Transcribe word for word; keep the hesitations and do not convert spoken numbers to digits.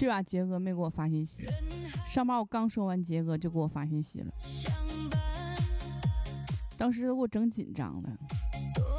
对吧？杰哥没给我发信息，上班我刚说完，杰哥就给我发信息了，当时给我整紧张了。